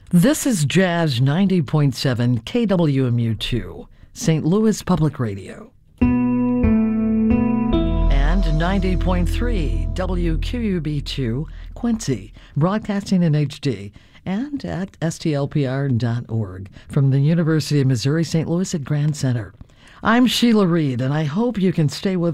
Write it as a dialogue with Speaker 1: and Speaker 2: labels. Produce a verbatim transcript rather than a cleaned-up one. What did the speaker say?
Speaker 1: This is Jazz ninety point seven K W M U two, Saint Louis Public Radio. And ninety point three W Q U B two, Quincy, broadcasting in H D and at S T L P R dot org from the University of Missouri Saint Louis at Grand Center. I'm Sheila Reed, and I hope you can stay with